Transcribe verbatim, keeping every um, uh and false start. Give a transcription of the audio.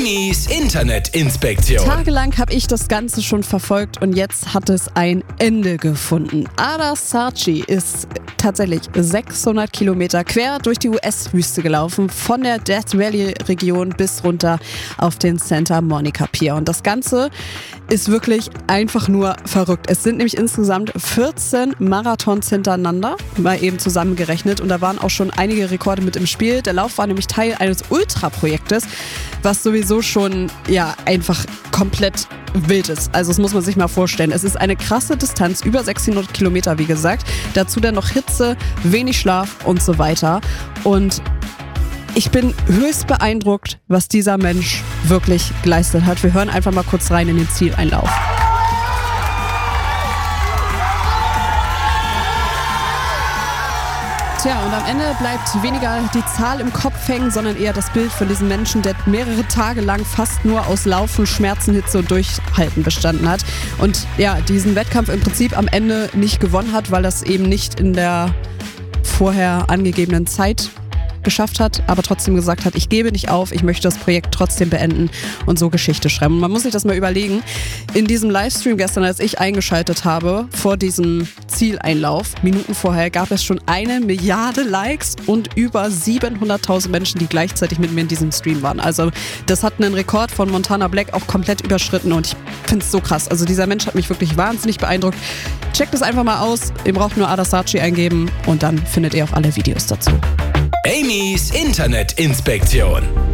Amy's Internetinspektion. Tagelang habe ich das Ganze schon verfolgt und jetzt hat es ein Ende gefunden. Ada Sarchi ist tatsächlich sechshundert Kilometer quer durch die U S-Wüste gelaufen, von der Death Valley-Region bis runter auf den Santa Monica Pier. Und das Ganze ist wirklich einfach nur verrückt. Es sind nämlich insgesamt vierzehn Marathons hintereinander, mal eben zusammengerechnet. Und da waren auch schon einige Rekorde mit im Spiel. Der Lauf war nämlich Teil eines Ultra-Projektes, was sowieso schon ja einfach komplett wild ist. Also das muss man sich mal vorstellen. Es ist eine krasse Distanz, über sechshundert Kilometer, wie gesagt. Dazu dann noch Hitze, wenig Schlaf und so weiter. Und ich bin höchst beeindruckt, was dieser Mensch wirklich geleistet hat. Wir hören einfach mal kurz rein in den Zieleinlauf. Tja, und am Ende bleibt weniger die Zahl im Kopf hängen, sondern eher das Bild von diesem Menschen, der mehrere Tage lang fast nur aus Laufen, Schmerzen, Hitze und Durchhalten bestanden hat. Und ja, diesen Wettkampf im Prinzip am Ende nicht gewonnen hat, weil das eben nicht in der vorher angegebenen Zeit geschafft hat, aber trotzdem gesagt hat, ich gebe nicht auf, ich möchte das Projekt trotzdem beenden und so Geschichte schreiben. Und man muss sich das mal überlegen. In diesem Livestream gestern, als ich eingeschaltet habe, vor diesem Zieleinlauf, Minuten vorher, gab es schon eine Milliarde Likes und über siebenhunderttausend Menschen, die gleichzeitig mit mir in diesem Stream waren. Also das hat einen Rekord von Montana Black auch komplett überschritten und ich finde es so krass. Also dieser Mensch hat mich wirklich wahnsinnig beeindruckt. Checkt es einfach mal aus. Ihr braucht nur Ada Sarchi eingeben und dann findet ihr auch alle Videos dazu. Amy's Internetinspektion.